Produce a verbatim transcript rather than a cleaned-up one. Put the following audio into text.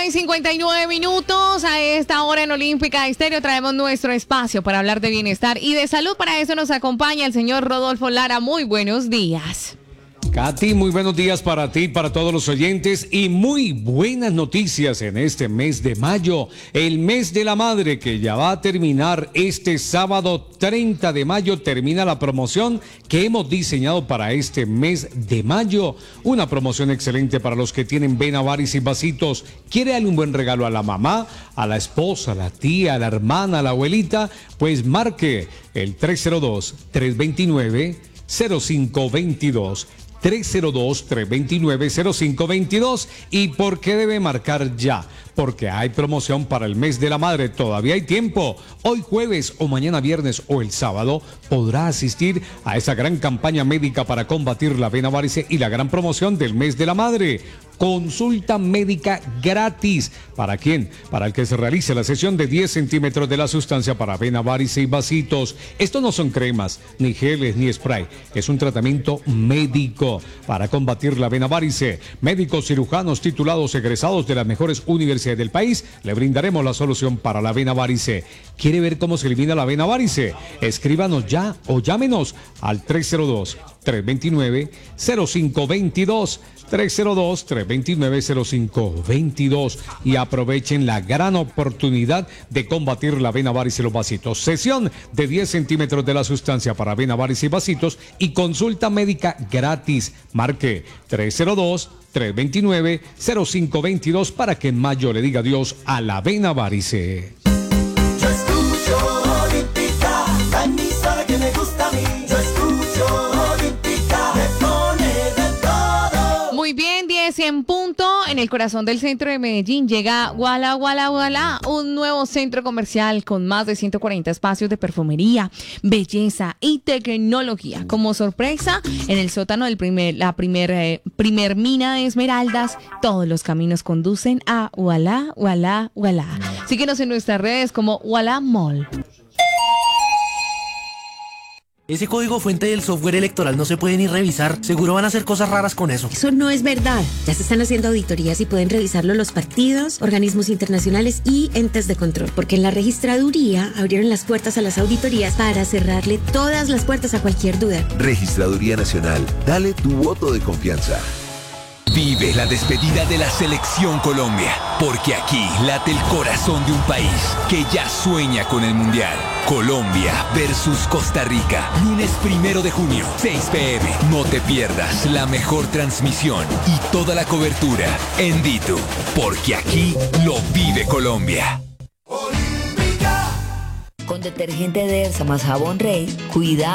cincuenta y nueve minutos. A esta hora en Olímpica Estéreo traemos nuestro espacio para hablar de bienestar y de salud. Para eso nos acompaña el señor Rodolfo Lara. Muy buenos días. Katy, muy buenos días para ti, para todos los oyentes y muy buenas noticias en este mes de mayo, el mes de la madre que ya va a terminar este sábado treinta de mayo, termina la promoción que hemos diseñado para este mes de mayo, una promoción excelente para los que tienen vena, varices y vasitos. ¿Quiere darle un buen regalo a la mamá, a la esposa, a la tía, a la hermana, a la abuelita? Pues marque el tres cero dos, tres dos nueve, cero cinco dos dos. tres cero dos, tres dos nueve, cero cinco dos dos. ¿Y por qué debe marcar ya? Porque hay promoción para el mes de la madre, todavía hay tiempo. Hoy jueves o mañana viernes o el sábado podrá asistir a esa gran campaña médica para combatir la vena varice y la gran promoción del mes de la madre. Consulta médica gratis. ¿Para quién? Para el que se realice la sesión de diez centímetros de la sustancia para vena, varice y vasitos. Esto no son cremas, ni geles, ni spray. Es un tratamiento médico para combatir la vena varice. Médicos cirujanos titulados egresados de las mejores universidades del país le brindaremos la solución para la vena varice. ¿Quiere ver cómo se elimina la vena varice? Escríbanos ya o llámenos al tres cero dos, tres dos nueve, cero cinco dos dos. tres cero dos, tres dos nueve, cero cinco dos dos y aprovechen la gran oportunidad de combatir la vena varice y los vasitos. Sesión de diez centímetros de la sustancia para vena varice y vasitos y consulta médica gratis. Marque tres cero dos, tres dos nueve, cero cinco dos dos para que en mayo le diga adiós a la vena varice. Yo escucho Olímpica, la emisora que me gusta a mí. Yo escucho Olímpica, me pone de todo. Muy bien, diez en punto. En el corazón del centro de Medellín llega Wala Wala Wala, un nuevo centro comercial con más de ciento cuarenta espacios de perfumería, belleza y tecnología. Como sorpresa, en el sótano del primer, la primer, eh, primer mina de esmeraldas, todos los caminos conducen a Wala Wala Wala. Síguenos en nuestras redes como Wala Mall. Ese código fuente del software electoral no se puede ni revisar. Seguro van a hacer cosas raras con eso. Eso no es verdad. Ya se están haciendo auditorías y pueden revisarlo los partidos, organismos internacionales y entes de control. Porque en la registraduría abrieron las puertas a las auditorías para cerrarle todas las puertas a cualquier duda. Registraduría Nacional. Dale tu voto de confianza. Vive la despedida de la Selección Colombia, porque aquí late el corazón de un país que ya sueña con el Mundial. Colombia versus Costa Rica, lunes primero de junio, seis pe eme. No te pierdas la mejor transmisión y toda la cobertura en Ditu, porque aquí lo vive Colombia. Olímpica. Con detergente Dersa más jabón Rey, cuida